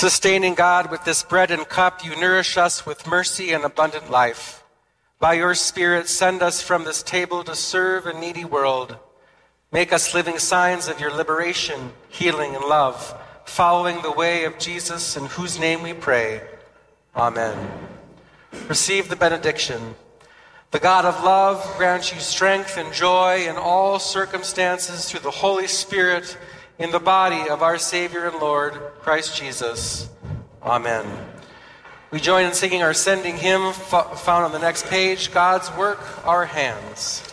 Sustaining God, with this bread and cup, you nourish us with mercy and abundant life. By your Spirit, send us from this table to serve a needy world. Make us living signs of your liberation, healing, and love, following the way of Jesus, in whose name we pray. Amen. Receive the benediction. The God of love grant you strength and joy in all circumstances through the Holy Spirit, in the body of our Savior and Lord, Christ Jesus. Amen. We join in singing our sending hymn found on the next page, God's Work, Our Hands.